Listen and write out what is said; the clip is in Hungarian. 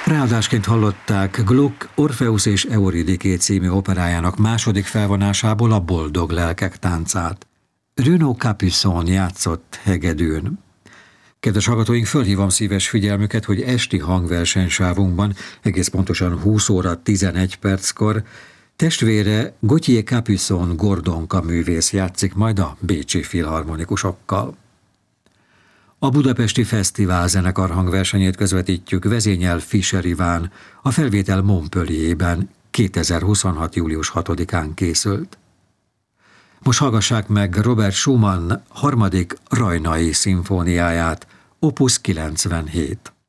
Ráadásként hallották Gluck Orpheus és Euridiké című operájának második felvonásából a Boldog lelkek táncát. Renaud Capuçon játszott hegedűn. Kedves hallgatóink, fölhívom szíves figyelmüket, hogy esti hangversenysávunkban egész pontosan 20 óra 11 perckor testvére Gauthier Capuçon Gordonka művész játszik majd a bécsi filharmonikusokkal. A budapesti fesztivál zenekar hangversenyét közvetítjük, vezényel Fischer Iván, a felvétel Montpellierben 2026. július 6-án készült. Most hallgassák meg Robert Schumann harmadik rajnai szimfóniáját, opus 97.